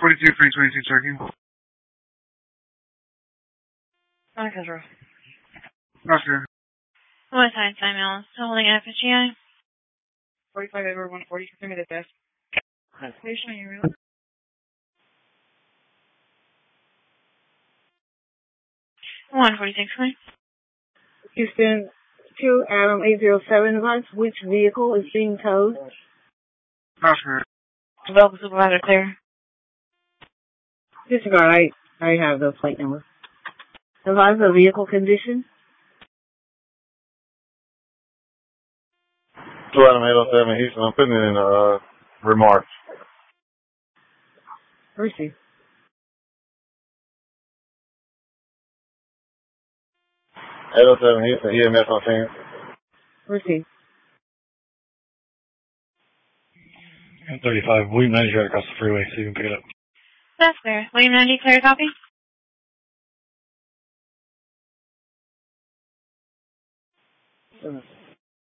42 for 22 checking. On control. Oscar. West Side Samuel, holding FSGI. 45 over 140, confirm me the best. Station, are you real? 146, please. Houston 2, Adam 807 advice. Which vehicle is being towed? Oscar. Vehicle supervisor clear. Disregard, I have the plate number. Advise the vehicle condition. 2 Adam 807 Houston, I'm putting it in remarks. Receive. 807 Houston, EMS on scene. Receive. 35, William 90 right across the freeway, so you can pick it up. That's clear. William 90, clear copy?